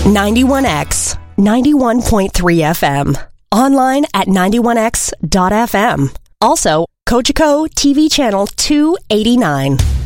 91X, 91.3 FM. Online at 91X.FM. Also, Cogeco TV channel 289.